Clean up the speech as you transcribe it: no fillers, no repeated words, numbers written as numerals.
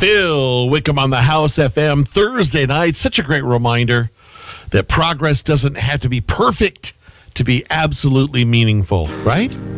Phil Wickham on the House FM Thursday night. Such a great reminder that progress doesn't have to be perfect to be absolutely meaningful, right?